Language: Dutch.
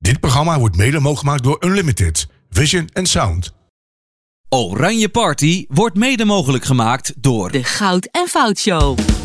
Dit programma wordt mede mogelijk gemaakt door Unlimited, Vision and Sound. Oranje Party wordt mede mogelijk gemaakt door De Goud en Fout Show.